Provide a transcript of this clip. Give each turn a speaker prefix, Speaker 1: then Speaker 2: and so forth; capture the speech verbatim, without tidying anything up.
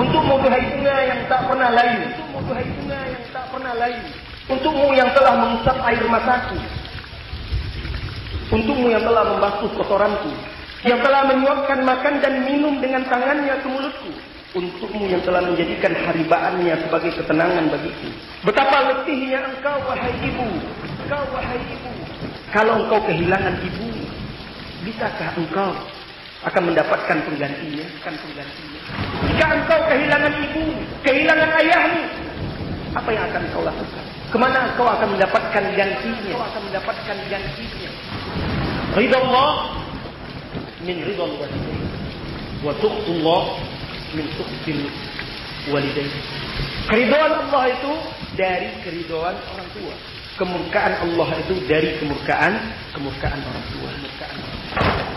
Speaker 1: Untukmu duhai sungai yang tak pernah layu, untukmu duhai sungai yang tak pernah layu, untukmu yang telah mengusap air mataku, untukmu yang telah membasuh kotoranku, yang telah menyuapkan makan dan minum dengan tangannya ke mulutku, untukmu yang telah menjadikan haribaannya sebagai ketenangan bagiku. Betapa letihnya engkau wahai ibu, engkau wahai ibu. Kalau engkau kehilangan ibu, bisakah engkau akan mendapatkan penggantinya? Akan penggantinya. Jika engkau kehilangan ibu, kehilangan ayahmu, apa yang akan engkau lakukan? Kemana engkau akan mendapatkan gantinya? Engkau akan mendapatkan gantinya. Ridha Allah min ridha walidain, wa sukhullah min sukhil walidain. Keridhaan Allah itu dari keridhaan orang tua. Kemurkaan Allah itu dari kemurkaan kemurkaan orang tua. Kemurkaan orang tua.